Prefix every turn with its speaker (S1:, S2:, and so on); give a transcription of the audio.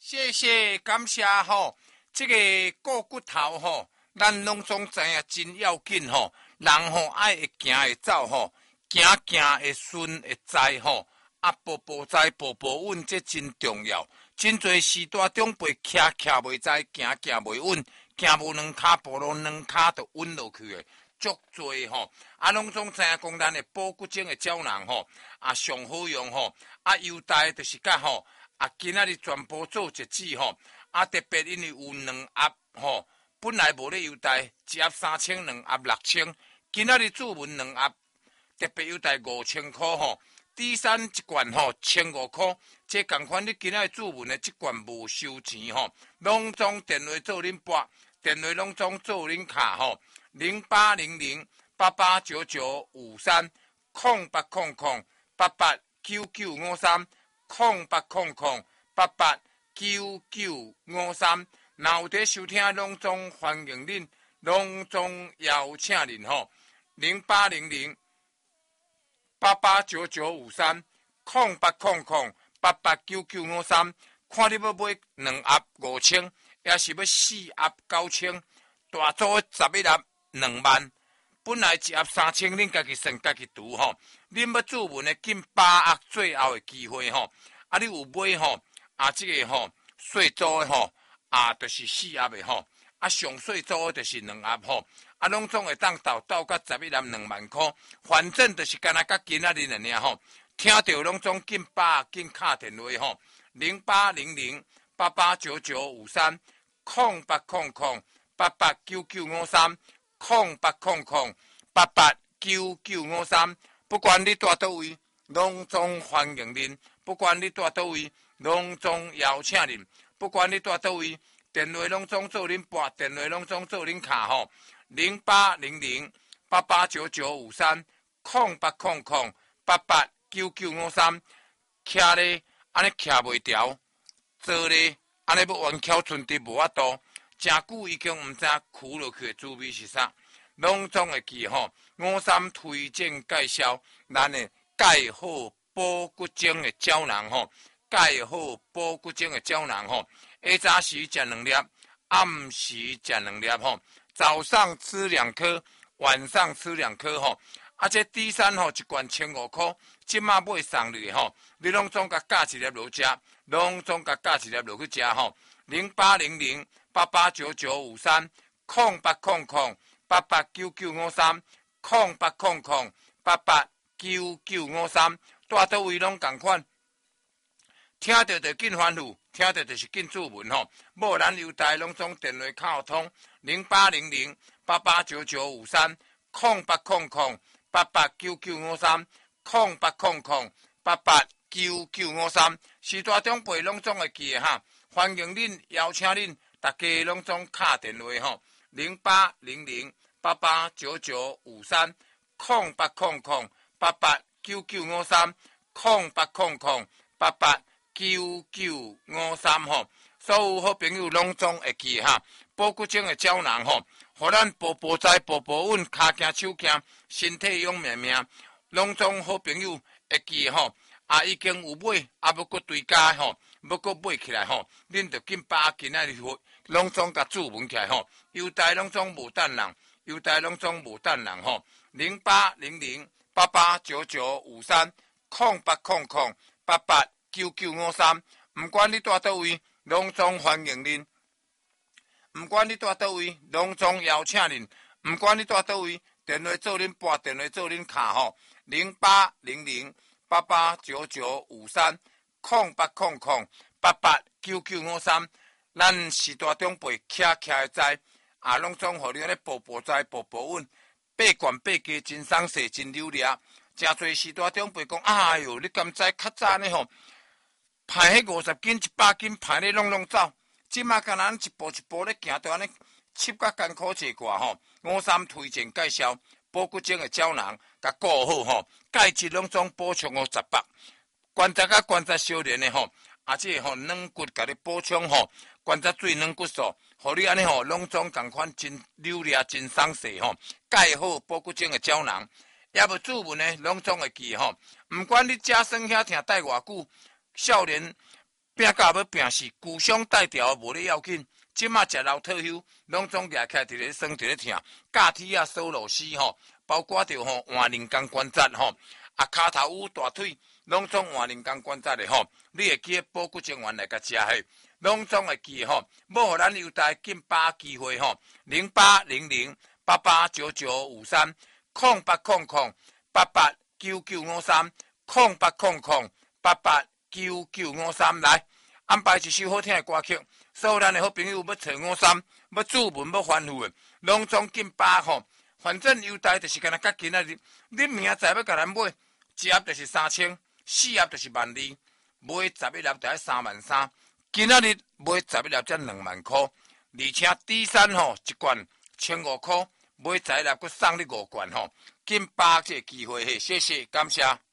S1: 谢谢感谢吼，这个顾骨头吼，咱拢总知影真要紧吼。人吼爱会行会走吼，行会顺会知吼，啊步步知步步稳，这真重要。真侪时代长辈徛袂知，行袂稳，行无两骹步路两骹就稳落去诶。足侪吼，拢总知影讲咱诶保骨精诶胶囊吼，上好用吼，优待就是甲吼。今仔日全部做一季吼，特别因为有2盒吼，本来无咧优待，一盒3000，2盒6000，今仔日注文2盒，特别优待5000块吼，第三一罐吼1500块，这共款你今仔日注文的这罐无收钱吼，拢总电话做恁拨，电话拢总做恁卡吼，0800889953，0800889953，若有伫收听拢总欢迎恁，拢总邀请恁吼，0800889953，0800889953，看你要买2盒5000，也是要4盒9000，大组的11盒2万，本来1盒3000，恁家己算家己除吼，恁要注文的紧把握最后的机会吼，你有买吼，这个吼细组的吼，就是4盒的吼，上细组的就是2盒吼，拢总会当到到11盒2万块，反正就是干那甲今仔日的尔吼，听到拢总紧把握紧敲电话吼，0800889953，0800889953，不管你住倒位，拢总欢迎恁；不管你住倒位，拢总邀请恁；不管你住倒位，电话拢总做恁拨，电话拢总做恁卡吼，0800889953，0800889953，徛咧安尼徛袂牢，坐咧安尼要弯翘寸直无法度，真久已经毋知跍落去的滋味是啥，拢总会记吼。53推荐介绍咱的钙好保骨精的胶囊吼，钙好保骨精的胶囊吼，下早时食2粒，暗时食2粒吼，早上吃2颗，晚上吃2颗吼。这第三吼一罐1500块，即马买送你吼，你拢总甲加一粒落食，拢总甲加一粒落去食吼。0800889953，0800889953，大倒位拢共款，听到就紧欢呼，听到就是紧注文吼，无咱优待拢总电话敲通，0800889953，0800889953，时代长辈拢总会记哈，欢迎恁，邀请恁，大家拢总敲电话吼，0800889953，0800889953吼，所有好朋友拢总会记哈，保骨精的胶囊吼，互咱步步知步步稳，骹行手行，身体勇命命，拢总好朋友会记吼，已经有买，要搁追加吼，要搁买起来吼，恁着紧把握今仔日拢总甲注文起来吼，优待拢总无等人，优待拢总无等人吼，0800889953，0800889953，毋管你住倒位，拢总欢迎恁；毋管你住倒位，拢总邀请恁；毋管你住倒位，电话做恁拨，电话做恁卡吼，0800889953，0800889953，咱时代长辈徛会知，拢总互你安尼步步知步步稳，八罐八价真爽势真流利。真侪时代长辈讲，哎哟，你敢知较早呢吼，排迄50斤、100斤排咧拢走，即马敢若一步一步咧行，着安尼7甲艰苦坐挂吼。53推荐介绍保骨精的胶囊，甲顾好吼，钙质拢总补充哦10包，关节甲关节相连的吼，即个吼软骨甲你补充吼，关节水软骨素，互你安尼吼拢总共款真流利真爽势吼，钙好保骨精的胶囊。也无注文呢，拢总会记吼。毋管你食酸遐疼待偌久，少年拼到要拼死，骨伤带条无咧要紧。即马食老退休，拢总掠起来伫咧酸，伫咧疼。架体啊、索罗斯吼，包括着吼换人工关节吼，啊骹头乌大腿，拢总换人工关节的吼。你会记补骨精元来甲食迄，拢总会记吼。要互咱优待紧把握机会吼，0800889953 0800889953 来。安排一首好听的歌曲，所有咱的好朋友要找53，要注文，要欢呼的，拢总紧把吼。反正优待就是干那甲今仔日，你明仔载要甲咱买，一盒就是3000，四盒就是12000，买11盒就要33000，今仔日买11盒才2万块，而且第三吼一罐1500块，买11盒佫送你5罐吼，紧把握这个机会嘿，谢谢，感谢。